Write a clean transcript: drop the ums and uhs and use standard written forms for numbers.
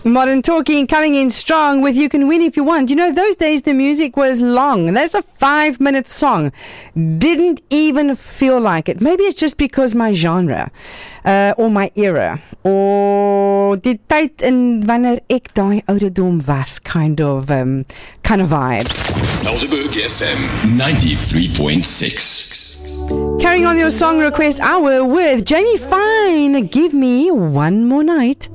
Modern Talking coming in strong with You Can Win If You Want. You know, those days the music was long. That's a 5-minute song. Didn't even feel like it. Maybe it's just because my genre or my era or die tyd in wanneer ek daai ouderdom was kind of vibe. Elderberg FM 93.6. Carrying on your song request hour with Jamie Fine. Give me one more night.